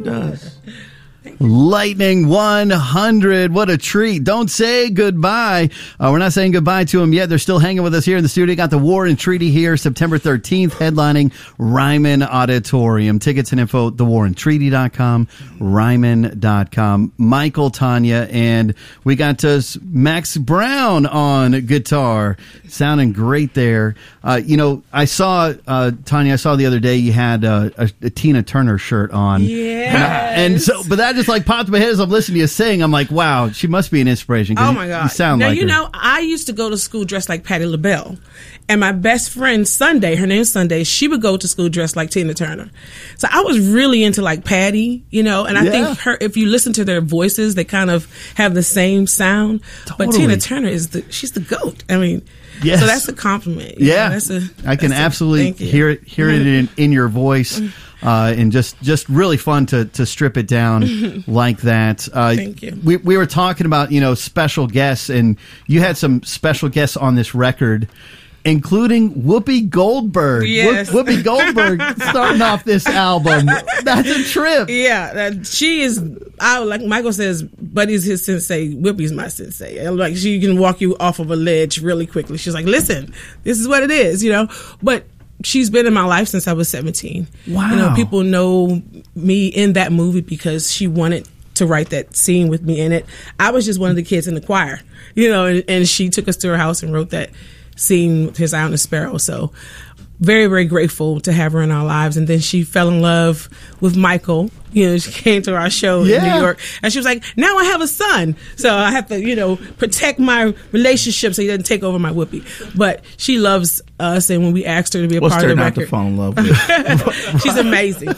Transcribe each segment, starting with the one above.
does. Lightning 100. What a treat. Don't say goodbye. We're not saying goodbye to them yet. They're still hanging with us here in the studio. Got the War and Treaty here September 13th, headlining Ryman Auditorium. Tickets and info, thewarandtreaty.com, ryman.com. Michael, Tanya, and we got Max Brown on guitar. Sounding great there. I saw, Tanya, I saw the other day you had a Tina Turner shirt on. Yeah. And so, but that just like popped in my head as I'm listening to you sing. I'm like, wow, she must be an inspiration. Oh my God. You sound now, like her. I used to go to school dressed like Patti LaBelle. And my best friend, Sunday, her name's Sunday, she would go to school dressed like Tina Turner. So I was really into like Patti, and I think if you listen to their voices, they kind of have the same sound. Totally. But Tina Turner she's the GOAT. I mean, yes. So that's a compliment. Yeah. I can absolutely hear it in your voice. And just really fun to strip it down like that. Thank you. We were talking about, special guests, and you had some special guests on this record, including Whoopi Goldberg. Yes. Whoopi Goldberg starting off this album. That's a trip. Yeah, she is. Like Michael says, Buddy's his sensei. Whoopi's my sensei. Like she can walk you off of a ledge really quickly. She's like, listen, this is what it is, But she's been in my life since I was 17. Wow. People know me in that movie because she wanted to write that scene with me in it. I was just one of the kids in the choir, and she took us to her house and wrote that scene with His Eye on the Sparrow. So very, very grateful to have her in our lives. And then she fell in love with Michael. She came to our show in New York, and she was like, now I have a son, so I have to, protect my relationship so he doesn't take over my Whoopi. But she loves us, and when we asked her to be a part of the record, to fall in love with? She's amazing.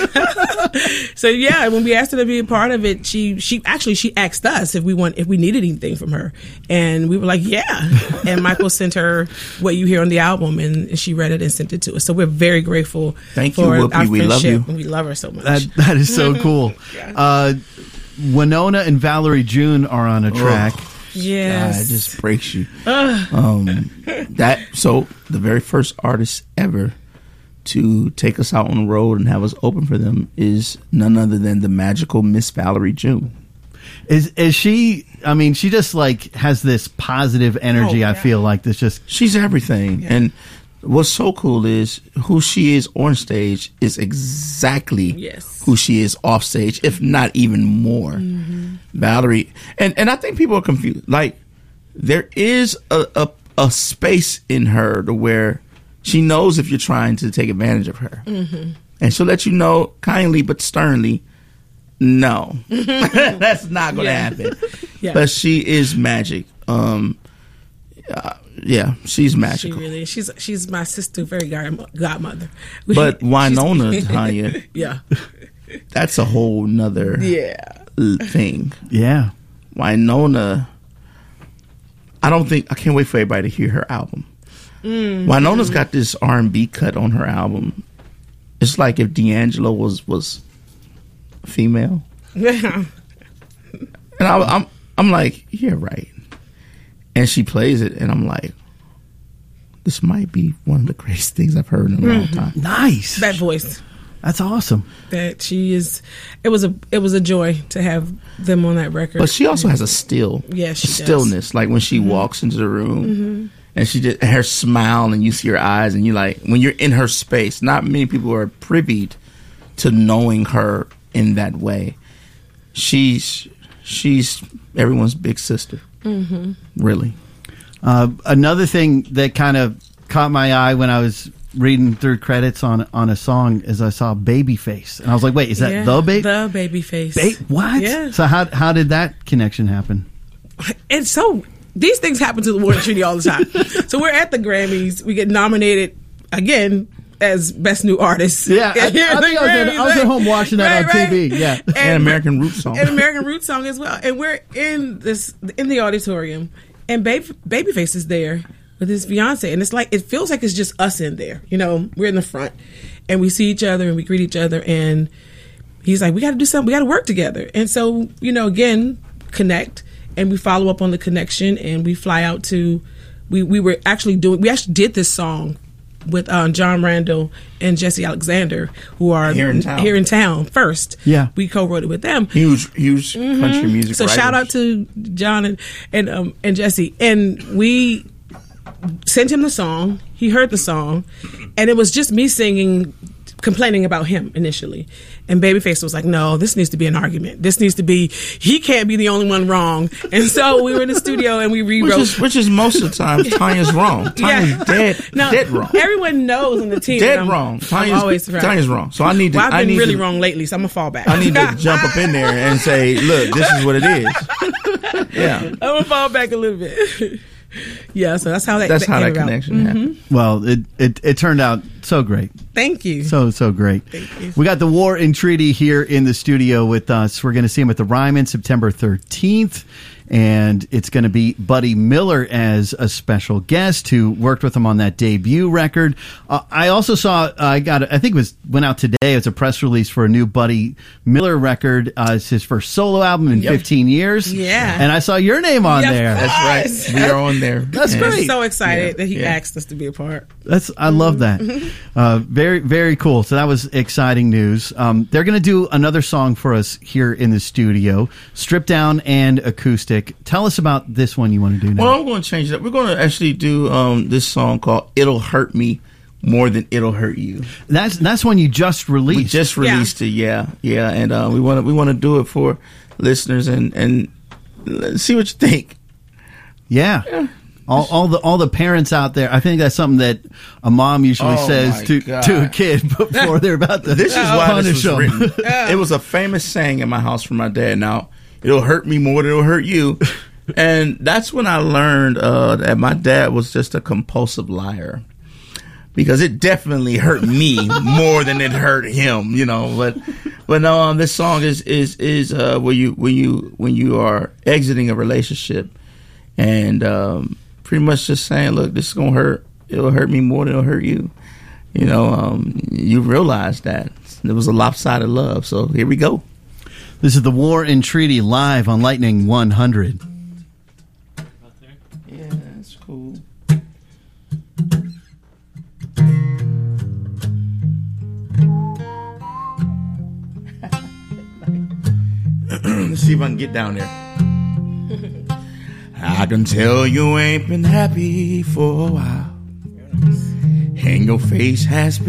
So when we asked her to be a part of it, she asked us if we needed anything from her, and we were like, yeah. And Michael sent her what you hear on the album, and she read it and sent it to us. So we're very grateful. Thank you, for Whoopi. our We love you. and we love her so much. That is so cool. Winona and Valerie June are on a track. Yes. God, it just breaks you. So the very first artist ever to take us out on the road and have us open for them is none other than the magical Miss Valerie June. Is she? I mean, she just like has this positive energy. I feel like this just she's everything. And what's so cool is who she is on stage is exactly who she is off stage, if not even more. Mm-hmm. Valerie, and I think people are confused. Like, there is a space in her to where she knows if you're trying to take advantage of her. Mm-hmm. And she'll let you know kindly but sternly, no, that's not going to happen. But she is magic. She's magical. She really, she's my sister, very godmother. But Winona, Tanya, that's a whole nother thing. Yeah, Winona, I can't wait for everybody to hear her album. Mm-hmm. Winona's got this R&B cut on her album. It's like if D'Angelo was female. And I'm like, yeah, right. And she plays it, and I'm like, this might be one of the greatest things I've heard in a long time. Nice. That voice. That's awesome. That she is. It was a joy to have them on that record. But she also has a still. Yes, she stillness. Like when she walks into the room, and she did her smile, and you see her eyes, and you like when you're in her space. Not many people are privy to knowing her in that way. She's everyone's big sister. Mm-hmm. Really. Another thing that kind of caught my eye when I was reading through credits on a song is I saw Babyface, and I was like, wait, is that the Babyface? What? Yeah. So how did that connection happen? And so these things happen to the War and Treaty all the time. So we're at the Grammys, we get nominated again as Best New Artist. Yeah, I think I was at home watching that on TV. Yeah, and American Roots song, and American Roots song as well. And we're in the auditorium, and Babyface is there with his fiance, and it feels like it's just us in there. We're in the front, and we see each other and we greet each other, and he's like, "We got to do something. We got to work together." And so, again, connect, and we follow up on the connection, and we fly out to. We actually did this song with John Randall and Jesse Alexander, who are here in town first. Yeah, we co-wrote it with them. Huge country music. So writers. Shout out to John and Jesse, and we sent him the song. He heard the song, and it was just me singing, complaining about him initially. And Babyface was like, no, this needs to be an argument. This needs to be, he can't be the only one wrong. And so we were in the studio and we rewrote. Which is most of the time, Tanya's wrong. Tanya's dead wrong. Everyone knows on the team. Dead wrong. Tanya's wrong. So I need to. Well, I've been really wrong lately, so I'm going to fall back. I need to jump up in there and say, look, this is what it is. Yeah. I'm going to fall back a little bit. Yeah, so that's how that connection happened. Well, it turned out so great. Thank you. So great. Thank you. We got the War and Treaty here in the studio with us. We're going to see him at the Ryman September 13th. And it's going to be Buddy Miller as a special guest who worked with him on that debut record. I also saw, I think it went out today. It's a press release for a new Buddy Miller record. It's his first solo album in 15 years. Yeah. And I saw your name on there. That's right. We are on there. That's great. I'm so excited that he asked us to be a part. I love that. Very, very cool. So that was exciting news. They're going to do another song for us here in the studio, stripped down and acoustic. Tell us about this one you want to do now. Well, I'm going to change that. We're going to actually do this song called "It'll Hurt Me More Than It'll Hurt You." That's one you just released. We just released it, yeah, and we want to do it for listeners and see what you think. Yeah. All the parents out there. I think that's something that a mom usually says to a kid before they're about to this is why punish this was written. It was a famous saying in my house from my dad. Now, it'll hurt me more than it'll hurt you. And that's when I learned that my dad was just a compulsive liar, because it definitely hurt me more than it hurt him, you know. But no, this song is when you are exiting a relationship and pretty much just saying, look, this is gonna hurt. It'll hurt me more than it'll hurt you. You know, you realize that it was a lopsided love. So here we go. This is the War and Treaty live on Lightning 100. Yeah, that's cool. Let's see if I can get down there. I can tell you ain't been happy for a while, and your face has been